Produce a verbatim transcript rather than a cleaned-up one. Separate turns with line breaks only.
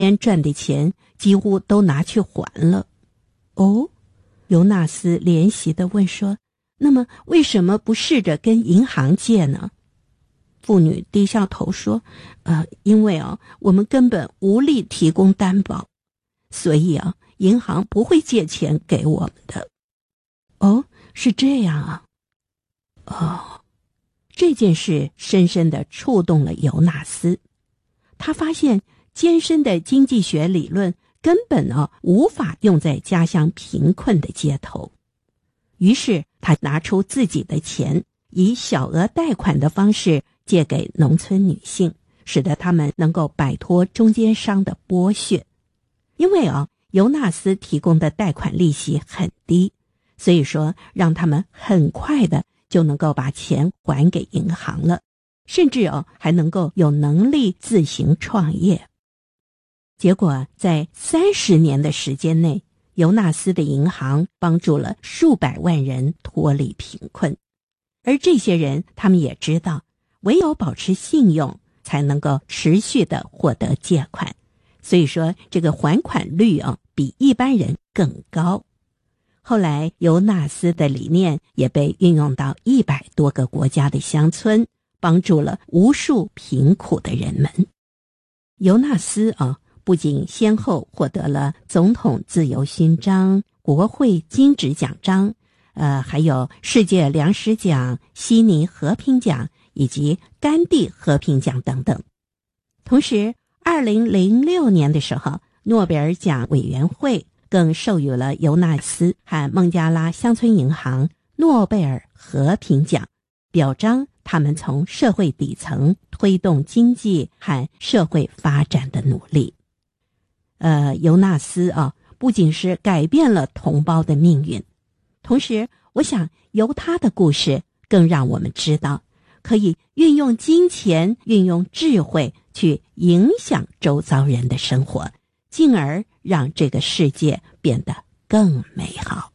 年赚的钱几乎都拿去还了。哦，尤纳斯怜惜地问说，那么为什么不试着跟银行借呢？妇女低下头说，呃，因为啊，我们根本无力提供担保，所以啊，银行不会借钱给我们的。哦，是这样啊。哦，这件事深深地触动了尤纳斯。他发现艰深的经济学理论根本啊无法用在家乡贫困的街头。于是他拿出自己的钱，以小额贷款的方式借给农村女性，使得他们能够摆脱中间商的剥削。因为啊，尤纳斯提供的贷款利息很低，所以说让他们很快的就能够把钱还给银行了，甚至哦还能够有能力自行创业。结果在三十年的时间内，尤纳斯的银行帮助了数百万人脱离贫困。而这些人他们也知道，唯有保持信用才能够持续的获得借款，所以说这个还款率啊比一般人更高。后来尤纳斯的理念也被运用到一百多个国家的乡村，帮助了无数贫苦的人们。尤纳斯啊不仅先后获得了总统自由勋章、国会金质奖章，呃，还有世界粮食奖、悉尼和平奖以及甘地和平奖等等。同时二零零六年的时候，诺贝尔奖委员会更授予了尤纳斯和孟加拉乡村银行诺贝尔和平奖，表彰他们从社会底层推动经济和社会发展的努力。呃，尤纳斯啊，不仅是改变了同胞的命运，同时我想由他的故事更让我们知道，可以运用金钱、运用智慧去影响周遭人的生活，进而让这个世界变得更美好。